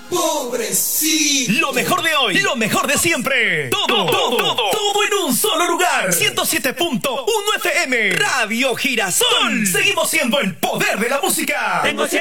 Pobrecito. Lo mejor de hoy, lo mejor de siempre. Todo en un solo lugar. 107.1 FM. Radio Girasol. Seguimos siendo el poder de la música.